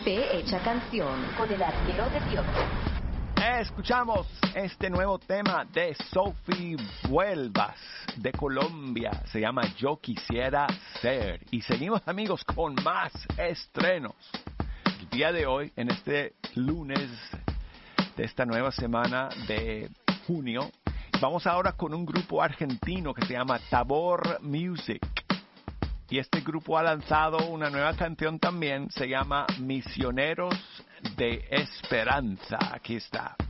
Fe Hecha Canción con el arquero de Dios. Escuchamos este nuevo tema de Sophie Vuelvas de Colombia. Se llama Yo Quisiera Ser. Y seguimos, amigos, con más estrenos. El día de hoy, en este lunes de esta nueva semana de junio, vamos ahora con un grupo argentino que se llama Tabor Music. Y este grupo ha lanzado una nueva canción también, se llama Misioneros de Esperanza. Aquí está.